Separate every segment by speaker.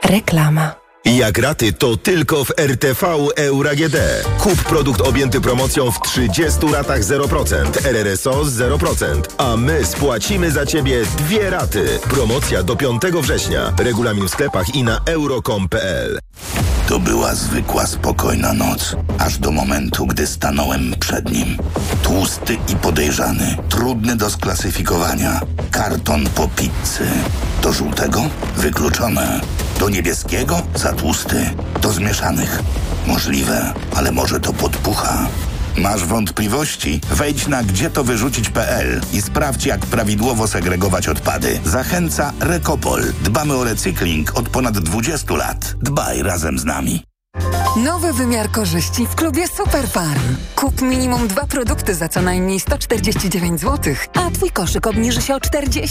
Speaker 1: Reklama.
Speaker 2: Jak raty, to tylko w RTV Euro AGD. Kup produkt objęty promocją w 30 ratach 0%, RRSO z 0%, a my spłacimy za Ciebie 2 raty. Promocja do 5 września. Regulamin w sklepach i na euro.com.pl.
Speaker 3: To była zwykła, spokojna noc, aż do momentu, gdy stanąłem przed nim. Tłusty i podejrzany, trudny do sklasyfikowania. Karton po pizzy. Do żółtego? Wykluczone. Do niebieskiego? Za tłusty. Do zmieszanych? Możliwe, ale może to podpucha. Masz wątpliwości? Wejdź na gdzietowyrzucić.pl i sprawdź, jak prawidłowo segregować odpady. Zachęca Recopol. Dbamy o recykling od ponad 20 lat. Dbaj razem z nami.
Speaker 4: Nowy wymiar korzyści w klubie Superfarm. Kup minimum 2 produkty za co najmniej 149 zł, a Twój koszyk obniży się o 40%.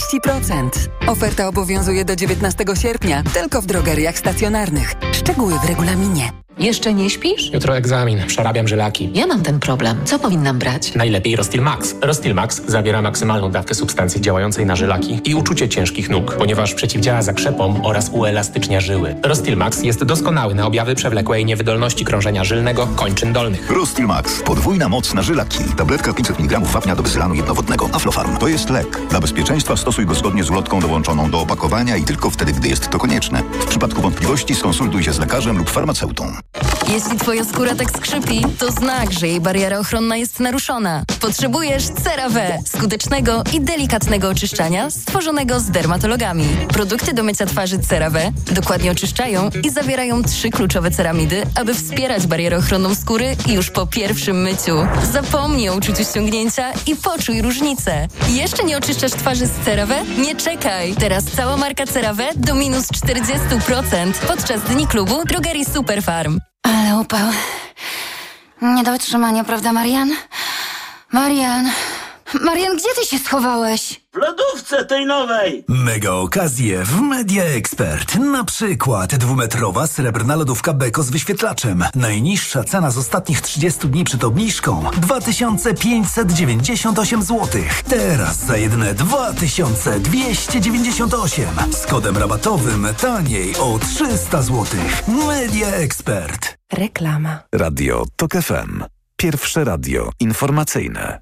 Speaker 4: Oferta obowiązuje do 19 sierpnia, tylko w drogeriach stacjonarnych. Szczegóły w regulaminie.
Speaker 5: Jeszcze nie śpisz?
Speaker 6: Jutro egzamin, przerabiam żylaki.
Speaker 5: Ja mam ten problem. Co powinnam brać?
Speaker 6: Najlepiej Rostil Max. Rostil Max zawiera maksymalną dawkę substancji działającej na żylaki i uczucie ciężkich nóg, ponieważ przeciwdziała zakrzepom oraz uelastycznia żyły. Rostil Max jest doskonały na objawy przewlekłej niewydolności krążenia żylnego kończyn dolnych.
Speaker 7: Rostil Max. Podwójna moc na żylaki. Tabletka 500 mg wapnia do wysylanu jednowodnego. Aflofarm. To jest lek. Dla bezpieczeństwa stosuj go zgodnie z ulotką dołączoną do opakowania i tylko wtedy, gdy jest to konieczne. W przypadku wątpliwości skonsultuj się z lekarzem lub farmaceutą.
Speaker 8: Jeśli twoja skóra tak skrzypi, to znak, że jej bariera ochronna jest naruszona. Potrzebujesz CeraVe, skutecznego i delikatnego oczyszczania stworzonego z dermatologami. Produkty do mycia twarzy CeraVe dokładnie oczyszczają i zawierają 3 kluczowe ceramidy, aby wspierać barierę ochronną skóry już po pierwszym myciu. Zapomnij o uczuciu ściągnięcia i poczuj różnicę. Jeszcze nie oczyszczasz twarzy z CeraVe? Nie czekaj! Teraz cała marka CeraVe do minus 40% podczas Dni Klubu Drogerii Superfarm.
Speaker 9: Ale upał. Nie do utrzymania, prawda, Marian? Marian, gdzie ty się schowałeś?
Speaker 10: W lodówce tej nowej!
Speaker 11: Mega okazje w Media Expert. Na przykład 2-metrowa srebrna lodówka Beko z wyświetlaczem. Najniższa cena z ostatnich 30 dni przed obniżką 2598 zł. Teraz za jedyne 2298. Z kodem rabatowym taniej o 300 zł. Media Expert.
Speaker 1: Reklama.
Speaker 12: Radio TOK FM. Pierwsze radio informacyjne.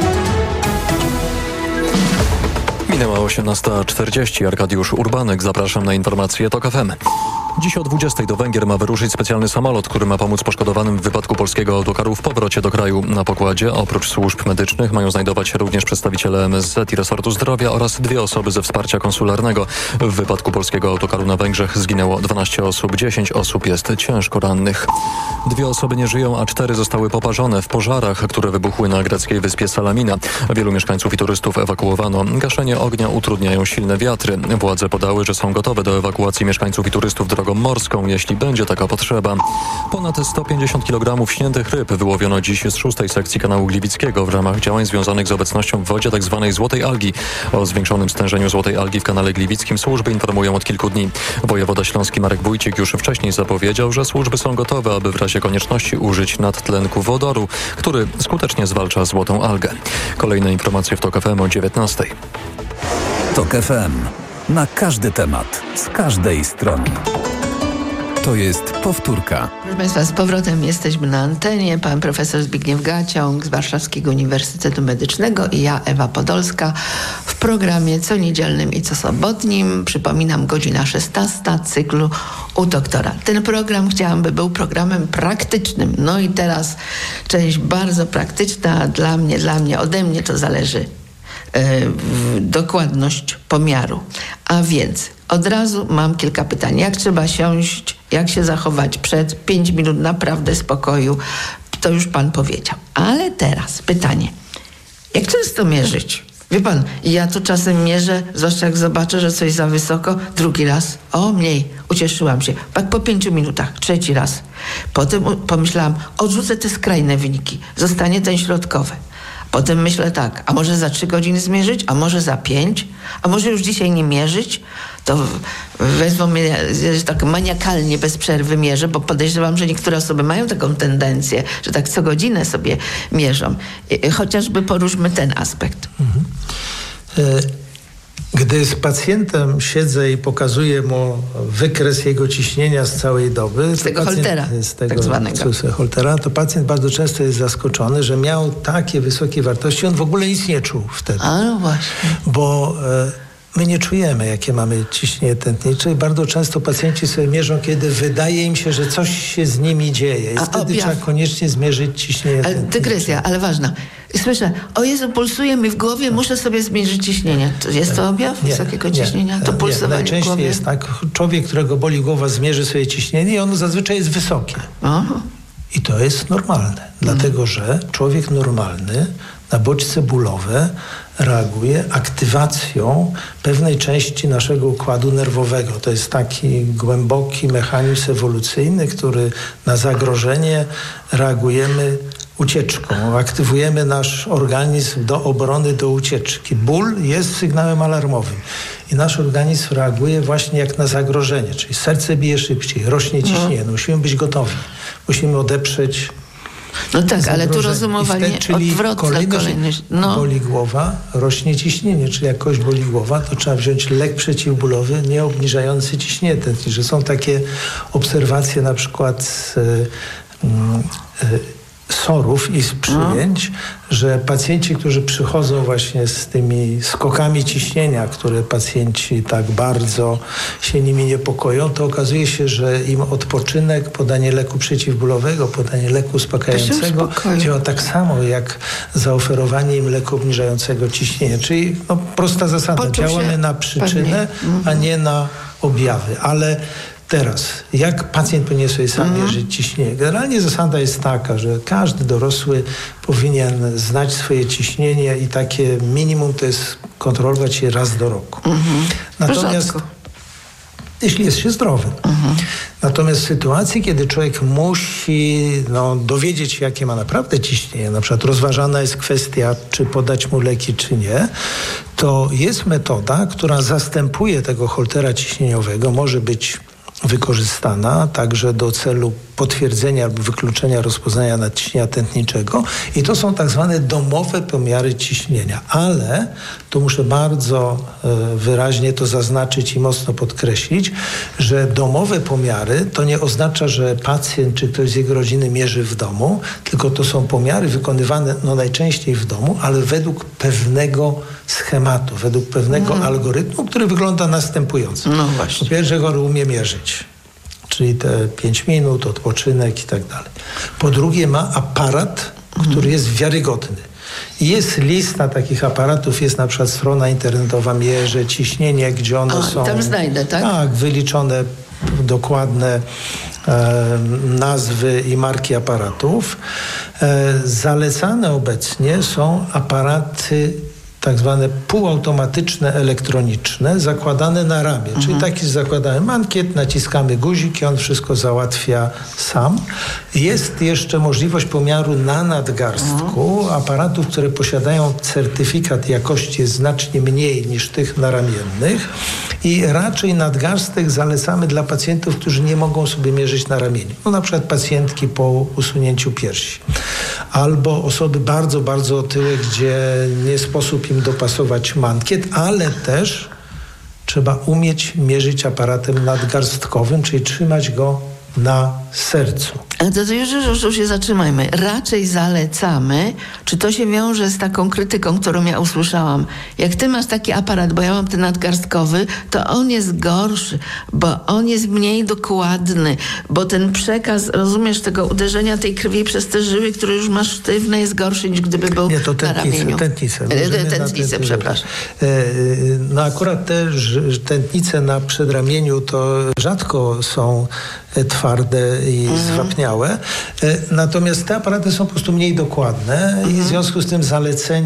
Speaker 13: Minęła 18:40. Arkadiusz Urbanek. Zapraszam na informacje TOK FM. Dziś o 20:00 do Węgier ma wyruszyć specjalny samolot, który ma pomóc poszkodowanym w wypadku polskiego autokaru w powrocie do kraju. Na pokładzie oprócz służb medycznych mają znajdować się również przedstawiciele MSZ i resortu zdrowia oraz 2 osoby ze wsparcia konsularnego. W wypadku polskiego autokaru na Węgrzech zginęło 12 osób, 10 osób jest ciężko rannych. 2 osoby nie żyją, a 4 zostały poparzone w pożarach, które wybuchły na greckiej wyspie Salamina. Wielu mieszkańców i turystów ewakuowano. Gaszenie ognia utrudniają silne wiatry. Władze podały, że są gotowe do ewakuacji mieszkańców i turystów drogą morską, jeśli będzie taka potrzeba. Ponad 150 kg śniętych ryb wyłowiono dziś z 6. sekcji kanału Gliwickiego w ramach działań związanych z obecnością w wodzie tzw. złotej algi. O zwiększonym stężeniu złotej algi w kanale Gliwickim służby informują od kilku dni. Wojewoda śląski Marek Wójcik już wcześniej zapowiedział, że służby są gotowe, aby w razie konieczności użyć nadtlenku wodoru, który skutecznie zwalcza złotą algę. Kolejne informacje w TOK FM o 19:00.
Speaker 12: TOK FM. Na każdy temat, z każdej strony. To jest powtórka.
Speaker 14: Proszę Państwa, z powrotem jesteśmy na antenie. Pan profesor Zbigniew Gaciąg z Warszawskiego Uniwersytetu Medycznego i ja, Ewa Podolska, w programie co niedzielnym i co sobotnim. Przypominam, godzina 16 cyklu u doktora. Ten program chciałam, by był programem praktycznym. No i teraz część bardzo praktyczna dla mnie, ode mnie to zależy. Dokładność pomiaru. A więc od razu mam kilka pytań. Jak trzeba siąść, jak się zachować przed 5 minut naprawdę spokoju, to już pan powiedział. Ale teraz pytanie. Jak często mierzyć? Wie pan, ja to czasem mierzę, zwłaszcza jak zobaczę, że coś za wysoko, drugi raz, mniej, ucieszyłam się. Tak po 5 minutach, 3 raz. Potem pomyślałam, odrzucę te skrajne wyniki, zostanie ten środkowy. Potem myślę tak, a może za 3 godziny zmierzyć, a może za 5, a może już dzisiaj nie mierzyć, to wezmą mnie tak maniakalnie bez przerwy mierzę, bo podejrzewam, że niektóre osoby mają taką tendencję, że tak co godzinę sobie mierzą. Chociażby poruszmy ten aspekt.
Speaker 1: Gdy z pacjentem siedzę i pokazuję mu wykres jego ciśnienia z całej doby...
Speaker 14: Z tego holtera, tak zwanego.
Speaker 1: Holtera, to pacjent bardzo często jest zaskoczony, że miał takie wysokie wartości, on w ogóle nic nie czuł wtedy.
Speaker 14: A no właśnie.
Speaker 1: Bo my nie czujemy, jakie mamy ciśnienie tętnicze i bardzo często pacjenci sobie mierzą, kiedy wydaje im się, że coś się z nimi dzieje. I wtedy trzeba koniecznie zmierzyć ciśnienie tętnicze.
Speaker 14: Dygresja, ale ważna. Słyszę, o Jezu, pulsuje mi w głowie, muszę sobie zmierzyć ciśnienie. Jest to objaw wysokiego ciśnienia? To pulsowanie
Speaker 1: najczęściej
Speaker 14: w głowie?
Speaker 1: jest tak, człowiek, którego boli głowa, zmierzy sobie ciśnienie i ono zazwyczaj jest wysokie. Aha. I to jest normalne, dlatego że człowiek normalny na bodźce bólowe reaguje aktywacją pewnej części naszego układu nerwowego. To jest taki głęboki mechanizm ewolucyjny, który na zagrożenie reagujemy ucieczką. Aktywujemy nasz organizm do obrony, do ucieczki. Ból jest sygnałem alarmowym i nasz organizm reaguje właśnie jak na zagrożenie, czyli serce bije szybciej, rośnie ciśnienie. Musimy być gotowi. Musimy odeprzeć
Speaker 14: no tak, ale tu rozumowanie odwrotne.
Speaker 1: Kolejność. Boli głowa, rośnie ciśnienie, czyli jak kogoś boli głowa, to trzeba wziąć lek przeciwbólowy, nie obniżający ciśnienie tętnicze. Są takie obserwacje na przykład SOR-ów i z przyjęć, że pacjenci, którzy przychodzą właśnie z tymi skokami ciśnienia, które pacjenci tak bardzo się nimi niepokoją, to okazuje się, że im odpoczynek, podanie leku przeciwbólowego, podanie leku uspokajającego działa tak samo jak zaoferowanie im leku obniżającego ciśnienie. Czyli prosta zasada, działamy na przyczynę, a nie na objawy. Ale teraz, jak pacjent powinien sobie sam mierzyć ciśnienie? Generalnie zasada jest taka, że każdy dorosły powinien znać swoje ciśnienie i takie minimum to jest kontrolować je raz do roku. Natomiast jeśli jest się zdrowym. Natomiast w sytuacji, kiedy człowiek musi dowiedzieć się, jakie ma naprawdę ciśnienie, na przykład rozważana jest kwestia, czy podać mu leki, czy nie, to jest metoda, która zastępuje tego holtera ciśnieniowego, może być wykorzystana także do celu potwierdzenia albo wykluczenia rozpoznania nadciśnienia tętniczego i to są tak zwane domowe pomiary ciśnienia, ale tu muszę bardzo wyraźnie to zaznaczyć i mocno podkreślić, że domowe pomiary to nie oznacza, że pacjent czy ktoś z jego rodziny mierzy w domu, tylko to są pomiary wykonywane najczęściej w domu, ale według pewnego schematu, według pewnego algorytmu, który wygląda następująco. No właśnie. Po pierwsze, chory umie mierzyć, czyli te 5 minut, odpoczynek i tak dalej. Po drugie, ma aparat, który jest wiarygodny. I jest lista takich aparatów, jest na przykład strona internetowa Mierzę Ciśnienie, gdzie one są...
Speaker 14: Tam znajdę, tak?
Speaker 1: Tak, wyliczone dokładne nazwy i marki aparatów. Zalecane obecnie są aparaty tak zwane półautomatyczne, elektroniczne, zakładane na ramię. Czyli taki zakładamy mankiet, naciskamy guzik i on wszystko załatwia sam. Jest jeszcze możliwość pomiaru na nadgarstku aparatów, które posiadają certyfikat jakości jest znacznie mniej niż tych naramiennych i raczej nadgarstek zalecamy dla pacjentów, którzy nie mogą sobie mierzyć na ramieniu. Na przykład pacjentki po usunięciu piersi. Albo osoby bardzo, bardzo otyłe, gdzie nie sposób im dopasować mankiet, ale też trzeba umieć mierzyć aparatem nadgarstkowym, czyli trzymać go na sercu.
Speaker 14: Ale to już się zatrzymajmy. Raczej zalecamy, czy to się wiąże z taką krytyką, którą ja usłyszałam. Jak ty masz taki aparat, bo ja mam ten nadgarstkowy, to on jest gorszy, bo on jest mniej dokładny, bo ten przekaz, rozumiesz, tego uderzenia tej krwi przez te żyły, które już masz sztywne, jest gorszy niż gdyby był na ramieniu. Tętnice, przepraszam.
Speaker 1: Akurat te tętnice na przedramieniu to rzadko są twarde i zwapniałe. Natomiast te aparaty są po prostu mniej dokładne i w związku z tym zalecenie